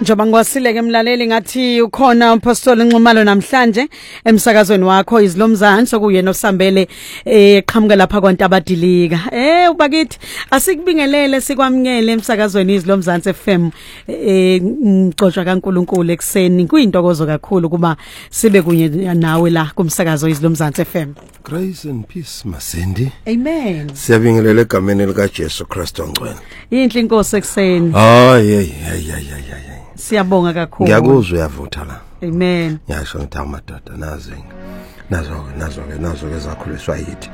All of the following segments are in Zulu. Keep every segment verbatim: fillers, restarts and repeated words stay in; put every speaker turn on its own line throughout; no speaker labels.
Njoba ngwasileke emlaleli ngathi ukhona umpostoli Nxumalo namhlanje emsakazweni wakho izilomzana sokuyena osambele eqhamuka lapha kwaNtabadilika. Eh ubakithi asikubingelele sikwamukele emsakazweni izilomzana F M eh ngicojwa kaNkulunkulu ekseni kuyintokozo kakhulu kuba sibe kunye nawe la kumsakazo izilomzana F M.
Grace and peace Masindi.
Amen.
Siyabingelela egameni lika Jesu Kristu ongcwele.
Inhle inkosi ekseni.
Ah hey hey hey hey.
Siyabonga kakhulu.
Ngiyakuzwa uyavutha la.
Amen.
Ngiyasho ngithi amadoda nazi. Nazo nazo nazo ke zakhuliswa yithi.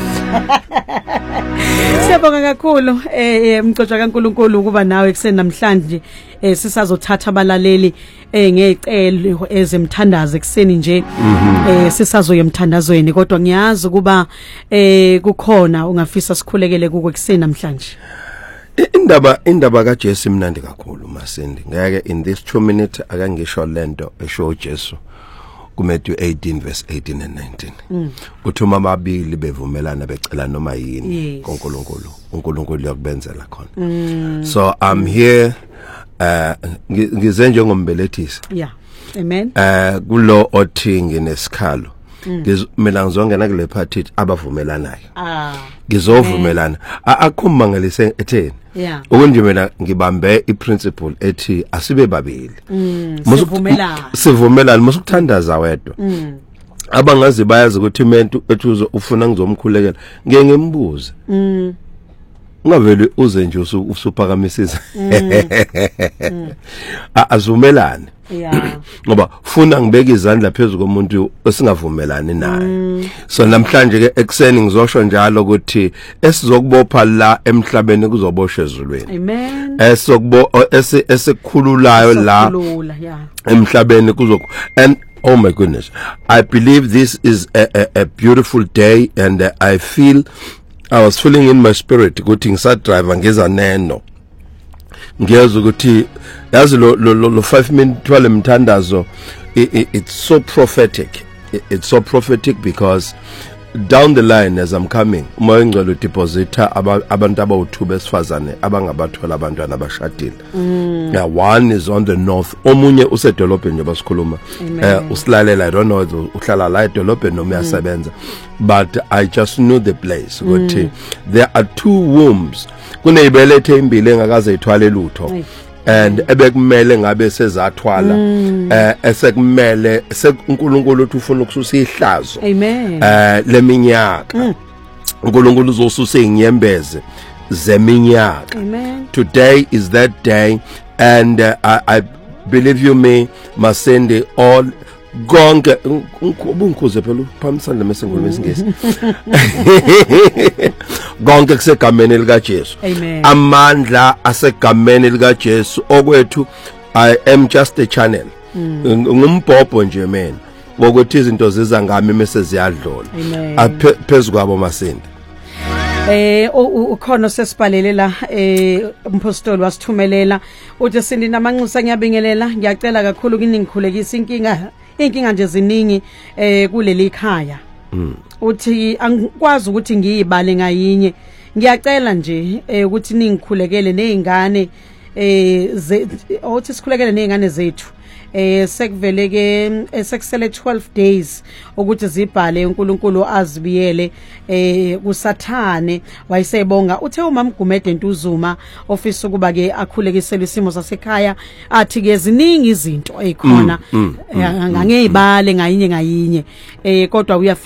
Siyabonga kakhulu eh umcojwa kaNkulunkulu kuba nawe ekseni namhlanje eh sisazothatha abalaleli eh ngecelo ezemthandazo ekseni nje eh sisazoya emthandazweni kodwa ngiyazi ukuba eh kukhona ungafisa sikhulekele kuko ekseni namhlanje.
Indaba indaba kaJesu imnandi kakhulu Masindi. Ngeke in this two minutes akangisho lento esho uJesu kuMatthew eighteen verse eighteen and nineteen. Mm. Uthi uma babili bevumelana becela noma yini koNkulunkulu, uNkulunkulu uyakubenzela khona. Mm. So I'm here uh ngize njengombelethisi.
Yeah. Amen.
Uh kulo othi nginesikhalo. Ngizomela ngizongena kule party abavumelanayo. Ah. Ngizovumelana. Akukhumangelise etheni.
Yeah.
Ukundimela ngibambe iprinciple ethi asibe babili.
Mm. Sivumelana.
Sivumelana musukuthandaza wedwa. Mm. Abangazi bayazi ukuthi umuntu ethu ufuna ngizomkhulekela ngeke ngimbuze. Mm. Ungaveli uze nje usuphakamisiza. Azumelane.
Yeah.
Ngoba funa ngibeka izandla phezulu komuntu esingavumelani naye. So namhlanje ke ekseni ngizosho njalo ukuthi esizokubopha la emhlabeni kuzoboshwe ezulwini.
Amen.
Esokbo esikhululayo la emhlabeni kuzok and oh my goodness, I believe this is a, a, a beautiful day and uh, I feel I was feeling in my spirit ukuthi ngisadrive ngeza neno ngiyeza ukuthi yazi lo lo five minute twale mthandazo it's so prophetic. It's so prophetic because down the line as I'm coming umoya ngcwele deposita abantu abawu-two besifazane abangabathola abantwana abashadile. Yeah, one is on the north, omunye usedolobheni nje basikhuluma uh, usilalela I don't know uhlala la edolobheni noma uyasebenza but I just knew the place ukuthi mm. there are two wombs kuneyibelethe imbili engakaze ithwale lutho and ebekumele ngabe sezathwala eh esekumele uNkulunkulu uthi ufuna ukususa ihlazo.
Amen.
Eh leminyaka uNkulunkulu uzosusa inyembeze zeminyaka.
Amen.
Today is that day and uh, I, I believe you me Masindi all konke ubunkuze phela uphamisana lemesengulo esingesi konke kusegameni lika Jesu. Amandla asegameni lika Jesu okwethu I am just a channel. Ngumbhobho nje mina ngokuthi izinto ziza ngami mase ziyadlula aphezulu kwabo Masindi.
Eh ukhona sesibhalele la eh umpostoli wasithumelela uthi sindi namanxusa ngiyabingelela ngiyacela kakhulu kini ngikhulekisa inkinga inkinga nje ziningi eh kuleli khaya. Mm. Uthi angikwazi ukuthi ngiyibale ngayinye ngiyacela nje ukuthi ningikhulekele nezingane eh uthi sikhulekele nezingane zethu eh sekuvele ke sekusele twelve days ukuthi zibhale uNkulunkulu azibiyele eh kusathane wayesebonga uthe umama Gumede Ntuzuma ofisa ukuba ke akhulekisele isimo sasekhaya athi ke ziningi izinto ezikhona ngangeyibale ngayinye ngayinye eh kodwa uya